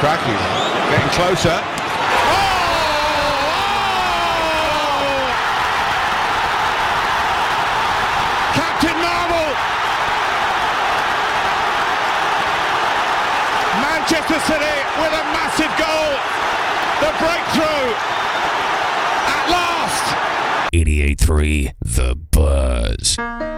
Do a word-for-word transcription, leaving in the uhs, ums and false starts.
cracking. Getting closer. Captain Marvel! Manchester City with a massive goal. The breakthrough at last. eighty-eight point three The Buzz.